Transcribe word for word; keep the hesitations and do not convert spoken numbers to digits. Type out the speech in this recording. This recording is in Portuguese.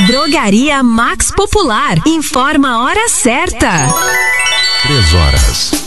Drogaria Max Popular. Informa a hora certa. Três horas.